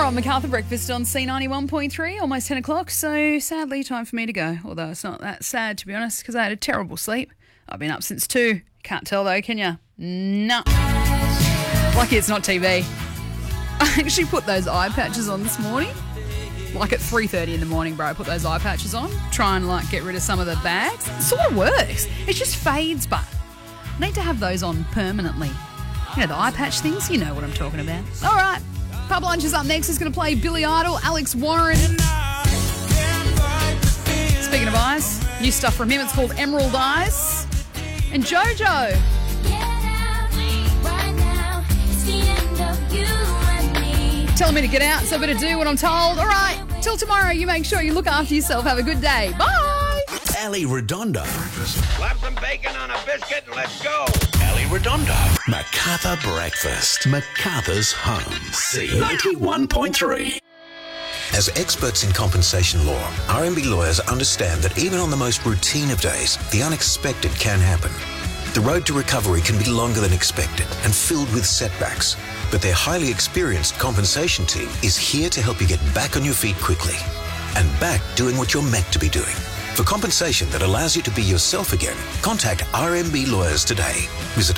on MacArthur Breakfast on C91.3, almost 10 o'clock, so sadly time for me to go. Although it's not that sad, to be honest, because I had a terrible sleep. I've been up since 2. Can't tell though, can you? No. Lucky it's not TV. I actually put those eye patches on this morning. Like at 3:30 in the morning, bro, I put those eye patches on, try and get rid of some of the bags. It sort of works. It just fades, but I need to have those on permanently. You know, the eye patch things, you know what I'm talking about. All right, Pub Lunch is up next. It's going to play Billy Idol, Alex Warren. Speaking of eyes, new stuff from him. It's called Emerald Eyes. And JoJo. Telling me to get out, so I better do what I'm told. All right, till tomorrow, you make sure you look after yourself. Have a good day. Bye. Ali Redondo. Slap some bacon on a biscuit and let's go. Ali Redondo. MacArthur Breakfast. MacArthur's home. C91.3. As experts in compensation law, RMB lawyers understand that even on the most routine of days, the unexpected can happen. The road to recovery can be longer than expected and filled with setbacks. But their highly experienced compensation team is here to help you get back on your feet quickly and back doing what you're meant to be doing. For compensation that allows you to be yourself again, contact RMB Lawyers today. Visit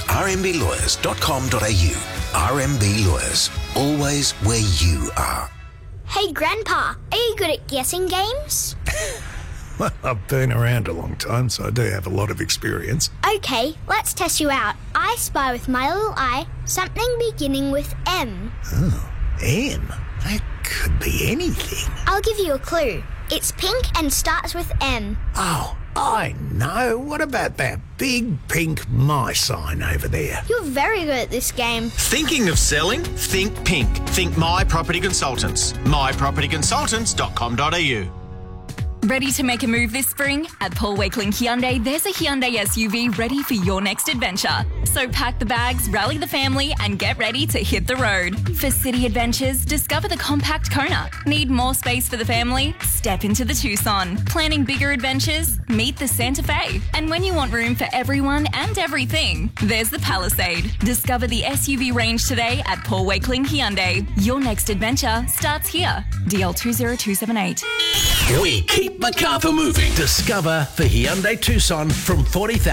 rmblawyers.com.au. RMB Lawyers, always where you are. Hey, Grandpa, are you good at guessing games? Well, I've been around a long time, so I do have a lot of experience. Okay, let's test you out. I spy with my little eye something beginning with M. Oh, M? That could be anything. I'll give you a clue. It's pink and starts with M. Oh, I know. What about that big pink my sign over there? You're very good at this game. Thinking of selling? Think pink. Think My Property Consultants. mypropertyconsultants.com.au. Ready to make a move this spring? At Paul Wakeling Hyundai, there's a Hyundai SUV ready for your next adventure. So pack the bags, rally the family, and get ready to hit the road. For city adventures, discover the compact Kona. Need more space for the family? Step into the Tucson. Planning bigger adventures? Meet the Santa Fe. And when you want room for everyone and everything, there's the Palisade. Discover the SUV range today at Paul Wakeling Hyundai. Your next adventure starts here. DL 20278. We keep MacArthur moving. Discover the Hyundai Tucson from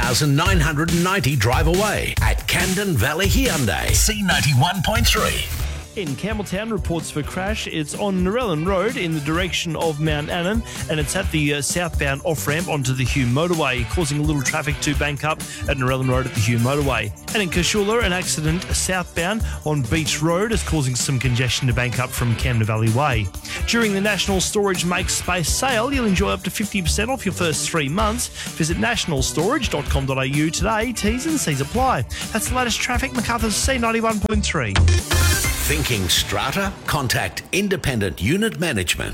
40,990 drive away at Camden Valley Hyundai. C91.3. In Campbelltown, reports for crash. It's on Narellan Road in the direction of Mount Annan, and it's at the southbound off-ramp onto the Hume Motorway, causing a little traffic to bank up at Narellan Road at the Hume Motorway. And in Cashula, an accident southbound on Beach Road is causing some congestion to bank up from Camden Valley Way. During the National Storage Make Space sale, you'll enjoy up to 50% off your first 3 months. Visit nationalstorage.com.au today. T's and C's apply. That's the latest traffic. MacArthur's C91.3. Thinking strata? Contact Independent Unit Management.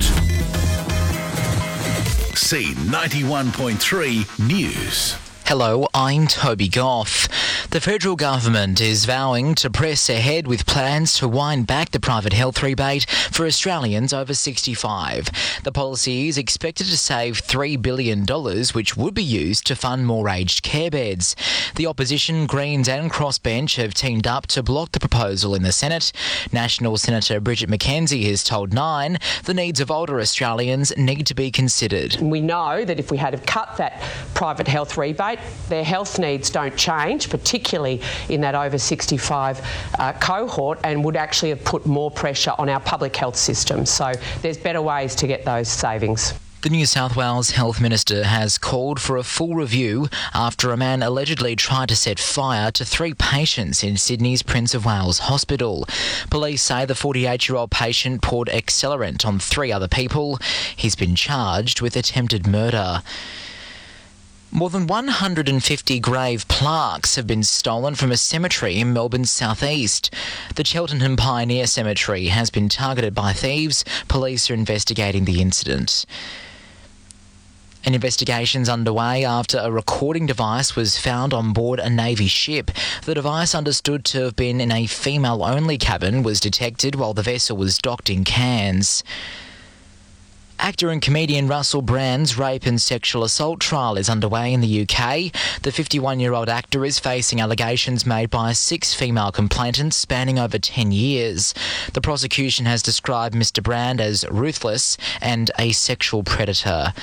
C91.3 News. Hello, I'm Toby Goff. The federal government is vowing to press ahead with plans to wind back the private health rebate for Australians over 65. The policy is expected to save $3 billion, which would be used to fund more aged care beds. The opposition, Greens and Crossbench have teamed up to block the proposal in the Senate. National Senator Bridget McKenzie has told Nine the needs of older Australians need to be considered. We know that if we had cut that private health rebate, their health needs don't change, particularly in that over 65 cohort, and would actually have put more pressure on our public health system. So there's better ways to get those savings. The New South Wales Health Minister has called for a full review after a man allegedly tried to set fire to 3 patients in Sydney's Prince of Wales Hospital. Police say the 48-year-old patient poured accelerant on 3 other people. He's been charged with attempted murder. More than 150 grave plaques have been stolen from a cemetery in Melbourne's southeast. The Cheltenham Pioneer Cemetery has been targeted by thieves. Police are investigating the incident. An investigation's underway after a recording device was found on board a Navy ship. The device, understood to have been in a female-only cabin, was detected while the vessel was docked in Cairns. Actor and comedian Russell Brand's rape and sexual assault trial is underway in the UK. The 51-year-old actor is facing allegations made by 6 female complainants spanning over 10 years. The prosecution has described Mr. Brand as ruthless and a sexual predator.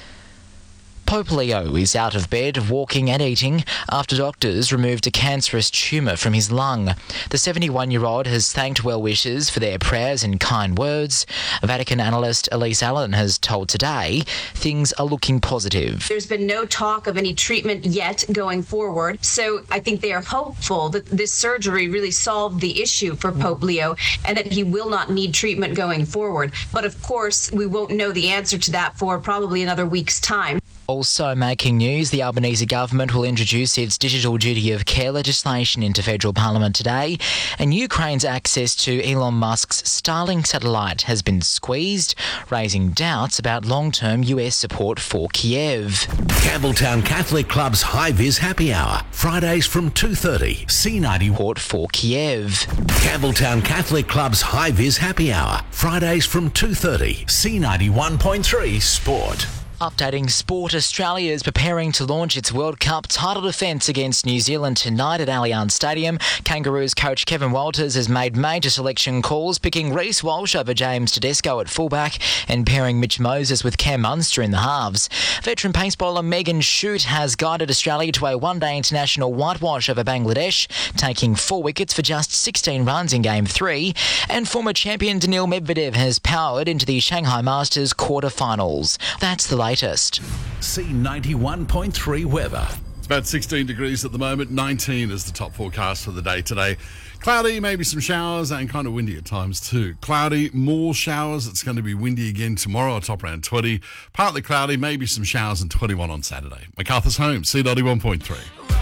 Pope Leo is out of bed, walking and eating after doctors removed a cancerous tumour from his lung. The 71-year-old has thanked well-wishers for their prayers and kind words. Vatican analyst Elise Allen has told Today things are looking positive. There's been no talk of any treatment yet going forward, so I think they are hopeful that this surgery really solved the issue for Pope Leo and that he will not need treatment going forward. But of course, we won't know the answer to that for probably another week's time. Also making news, the Albanese government will introduce its digital duty of care legislation into federal parliament today, and Ukraine's access to Elon Musk's Starlink satellite has been squeezed, raising doubts about long-term US support for Kiev. Campbelltown Catholic Club's High Vis Happy Hour, Fridays from 2:30. C90 support for Kiev. Campbelltown Catholic Club's High Vis Happy Hour, Fridays from 2:30. C91.3 Sport. Updating sport, Australia is preparing to launch its World Cup title defence against New Zealand tonight at Allianz Stadium. Kangaroos coach Kevin Walters has made major selection calls, picking Reece Walsh over James Tedesco at fullback and pairing Mitch Moses with Cam Munster in the halves. Veteran pace bowler Megan Shute has guided Australia to a one-day international whitewash over Bangladesh, taking 4 wickets for just 16 runs in Game 3. And former champion Daniil Medvedev has powered into the Shanghai Masters quarter-finals. That's the latest. C91.3 weather. It's about 16 degrees at the moment. 19 is the top forecast for the day today. Cloudy, maybe some showers and kind of windy at times too. Cloudy, more showers. It's going to be windy again tomorrow, top around 20. Partly cloudy, maybe some showers and 21 on Saturday. MacArthur's Home, C91.3.